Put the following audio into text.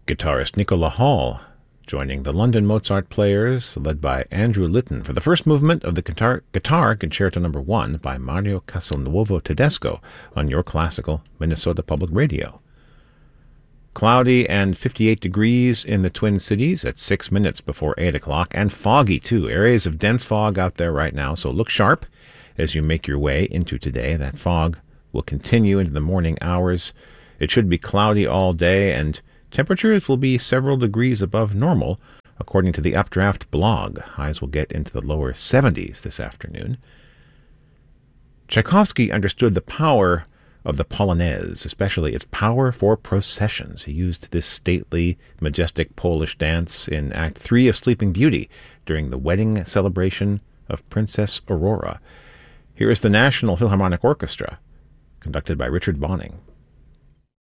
Guitarist Nicola Hall joining the London Mozart Players, led by Andrew Litton, for the first movement of the Guitar Concerto No. 1 by Mario Castelnuovo Tedesco on Your Classical Minnesota Public Radio. Cloudy and 58 degrees in the Twin Cities at 6 minutes before 8 o'clock, and foggy too. Areas of dense fog out there right now, so look sharp as you make your way into today. That fog will continue into the morning hours. It should be cloudy all day, and temperatures will be several degrees above normal, according to the Updraft blog. Highs will get into the lower 70s this afternoon. Tchaikovsky understood the power of the Polonaise, especially its power for processions. He used this stately, majestic Polish dance in Act 3 of Sleeping Beauty during the wedding celebration of Princess Aurora. Here is the National Philharmonic Orchestra, conducted by Richard Bonning.